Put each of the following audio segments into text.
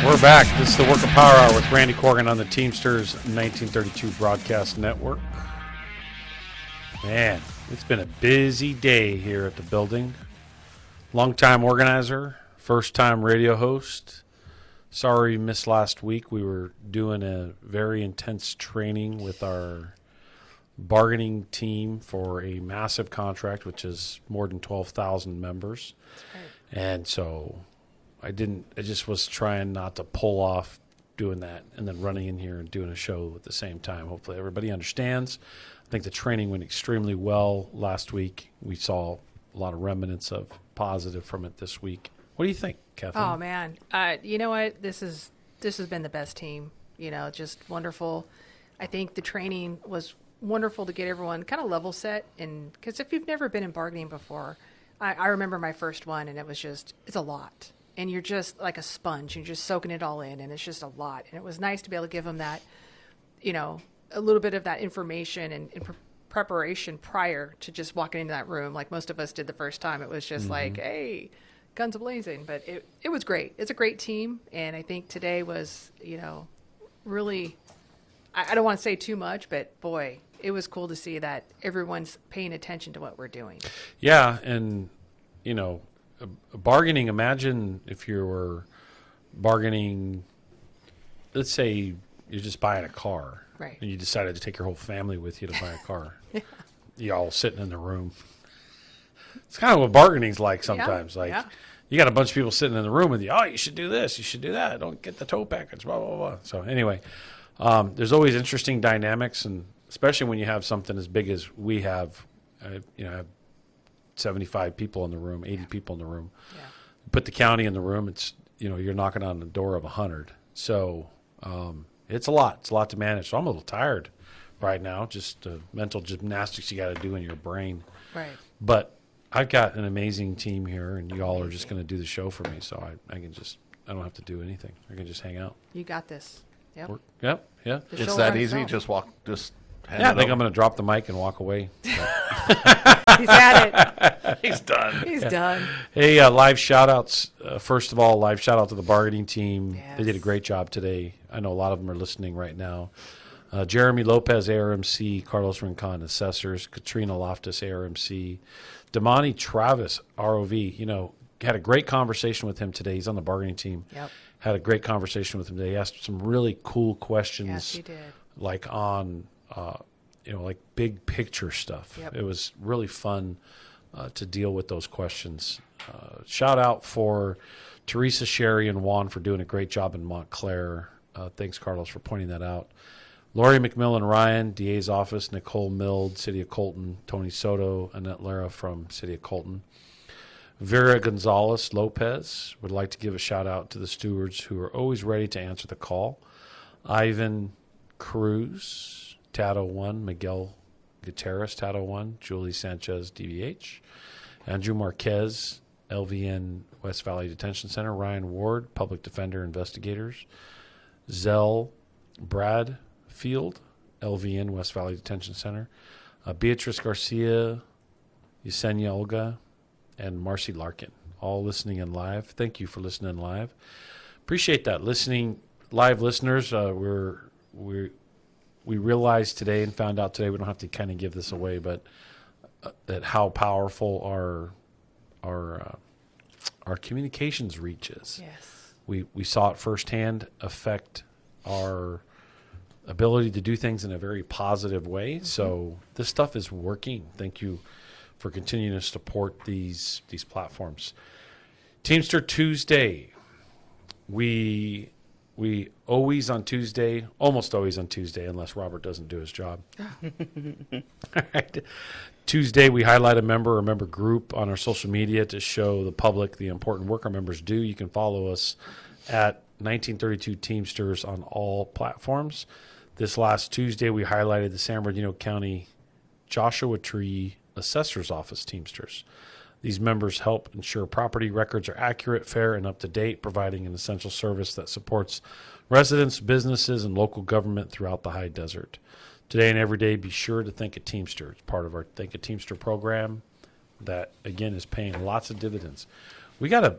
We're back. This is the Work of Power Hour with Randy Corgan on the Teamsters 1932 Broadcast Network. Man, it's been a busy day here at the building. Long-time organizer, first-time radio host. Sorry we missed last week. We were doing a very intense training with our bargaining team for a massive contract, which is more than 12,000 members. That's right. And so I just was trying not to pull off doing that and then running in here and doing a show at the same time. Hopefully everybody understands. I think the training went extremely well last week. We saw a lot of remnants of positive from it this week. What do you think, Kathleen? Oh, man. You know what? This has been the best team. You know, just wonderful. I think the training was wonderful to get everyone kind of level set. And because if you've never been in bargaining before, I remember my first one, and it's a lot. And you're just like a sponge. You're just soaking it all in, and it's just a lot. And it was nice to be able to give them that, you know, a little bit of that information and preparation prior to just walking into that room like most of us did the first time. It was just like, hey, guns a-blazing. But it was great. It's a great team. And I think today was, you know, really, I don't want to say too much, but boy, it was cool to see that everyone's paying attention to what we're doing. Yeah, and, you know, bargaining, imagine if you were bargaining, let's say you're just buying a car. Right. And you decided to take your whole family with you to buy a car. Yeah. You all sitting in the room. It's kind of what bargaining's like sometimes. You got a bunch of people sitting in the room with you. Oh, you should do this. You should do that. Don't get the tow package, blah, blah, blah. So anyway, there's always interesting dynamics, and especially when you have something as big as we have, you know, I have 75 people in the room, 80 people in the room. Yeah. Put the county in the room, it's, you know, you're knocking on the door of 100. So it's a lot. It's a lot to manage. So I'm a little tired right now, just mental gymnastics you got to do in your brain. Right. But I've got an amazing team here, and you all are just going to do the show for me. So I don't have to do anything. I can just hang out. You got this. Yep. Yep. Yeah. The It's show that on easy? itself. Hand Yeah, I it think over. I'm going to drop the mic and walk away. He's had it. He's done. He's done. Hey, live shout-outs. First of all, live shout-out to the bargaining team. Yes. They did a great job today. I know a lot of them are listening right now. Jeremy Lopez, ARMC, Carlos Rincon, Assessors, Katrina Loftus, ARMC, Damani Travis, ROV. You know, had a great conversation with him today. He's on the bargaining team. Yep. Had a great conversation with him today. He asked some really cool questions. Yes, he did. Like on, you know, like big picture stuff. Yep. It was really fun to deal with those questions. Shout out for Teresa, Sherry, and Juan for doing a great job in Montclair. Thanks, Carlos, for pointing that out. Lori McMillan Ryan, DA's office, Nicole Mild, City of Colton, Tony Soto, Annette Lara from City of Colton. Vera Gonzalez Lopez would like to give a shout out to the stewards who are always ready to answer the call. Ivan Cruz, Tato 1, Miguel Gutierrez, Tato 1, Julie Sanchez, DVH, Andrew Marquez, LVN West Valley Detention Center, Ryan Ward, Public Defender Investigators, Zell Bradfield, LVN West Valley Detention Center, Beatrice Garcia, Yesenia Olga, and Marcy Larkin, all listening in live. Thank you for listening live. Appreciate that. Live listeners, we realized today and found out today, we don't have to kind of give this away, but that how powerful our communications reach is. Yes. We saw it firsthand affect our ability to do things in a very positive way. Mm-hmm. So this stuff is working. Thank you for continuing to support these platforms. Teamster Tuesday. We always on Tuesday, almost always on Tuesday, unless Robert doesn't do his job. All right. Tuesday, we highlight a member or member group on our social media to show the public the important work our members do. You can follow us at 1932 Teamsters on all platforms. This last Tuesday, we highlighted the San Bernardino County Joshua Tree Assessor's Office Teamsters. These members help ensure property records are accurate, fair, and up to date, providing an essential service that supports residents, businesses, and local government throughout the high desert. Today and every day, be sure to Think a Teamster. It's part of our Think a Teamster program that, again, is paying lots of dividends. We got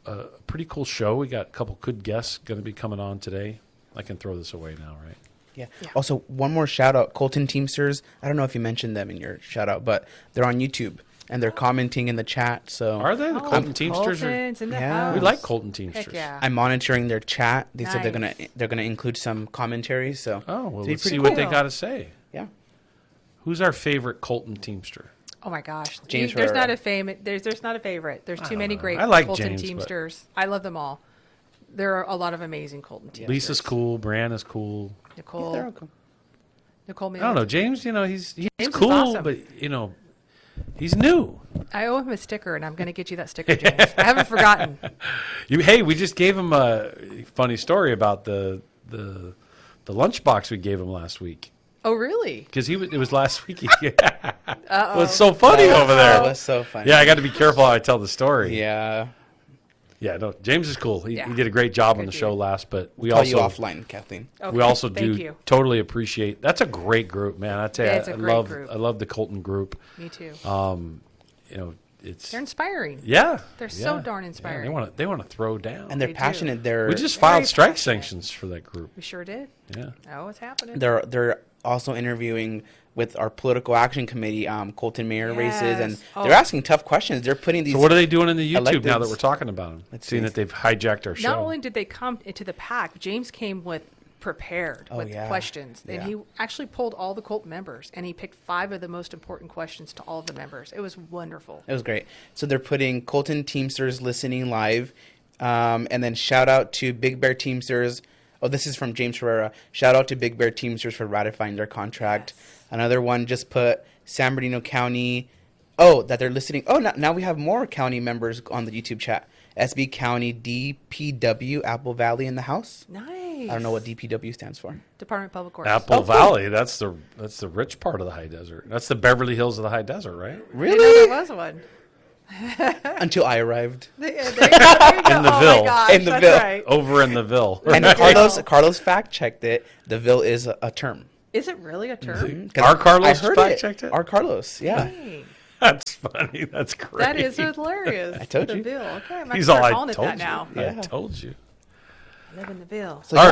a pretty cool show. We got a couple good guests going to be coming on today. I can throw this away now, right? Yeah. Yeah. Also, one more shout out, Colton Teamsters. I don't know if you mentioned them in your shout out, but they're on YouTube and they're commenting in the chat. So Are they? The Oh, Colton Teamsters? Colton's in the Yeah. We house. like Colton Teamsters. Heck yeah. I'm monitoring their chat. They said Nice. they're gonna include some commentary. So Oh, well, it'll be let's see pretty what they cool. got to say. yeah. Who's our favorite Colton Teamster? Oh my gosh, James there's Herrera. not a there's not a favorite. There's too don't many know. great I like Colton James, but- Teamsters. I love them all. There are a lot of amazing Colton Teamsters. Lisa's cool. Brianna's cool. Nicole, They're all cool. Nicole I Mills. don't know. James, he's is cool, awesome. but, he's new. I owe him a sticker, and I'm going to get you that sticker, James. I haven't forgotten. Hey, we just gave him a funny story about the lunchbox we gave him last week. Oh, really? Because it was last week. It was so funny over That there. was so funny. Yeah, I got to be careful how I tell the story. Yeah. Yeah, no, James is cool. He Yeah. did a great job on Good the show dude. last, but we Call you also offline, Kathleen. Okay, we also thank do you. totally appreciate. That's a great group, man. I tell you, Yeah, it's a I great love group. I love the Colton group. Me too. It's They're inspiring. yeah, They're so yeah. darn Yeah, inspiring. they want to throw down. And they're They do. passionate. They're we just Very filed strike passionate. sanctions for that group. We sure did. Yeah. Oh, it's happening. they're also interviewing with our political action committee, Colton mayor races, and Yes. Oh. they're asking tough questions. They're putting these. So what are they doing in the YouTube electeds. now that we're talking about them? Let's Seeing see. that they've hijacked our show. Not only did they come into the pack, James came prepared Oh, with yeah. questions. And Yeah. he actually pulled all the Colt members, and he picked 5 of the most important questions to all of the members. It was wonderful. It was great. So they're putting Colton Teamsters listening live, and then shout out to Big Bear Teamsters. Oh, this is from James Herrera. Shout out to Big Bear Teamsters for ratifying their contract. Yes. Another one just put San Bernardino County. Oh, that they're listening. Oh, now we have more county members on the YouTube chat. SB County DPW Apple Valley in the house. Nice. I don't know what DPW stands for. Department of Public Works. Apple Oh, cool. Valley. That's the rich part of the high desert. That's the Beverly Hills of the high desert, right? I didn't know Really? there was one. Until I arrived. There you go. There you go. In the Oh Ville. my gosh, In the that's Ville. right. Over in the Ville. And Carlos fact checked it. The Ville is a term. Is it really a term? 'Cause Our Carlos I heard fact-checked it? Our Carlos, yeah. Dang. That's funny. That's great. That is hilarious. I told the you. Ville. Okay, I'm He's start all I calling it told that you. now. Yeah. I told you. Live in the Ville. So All yeah,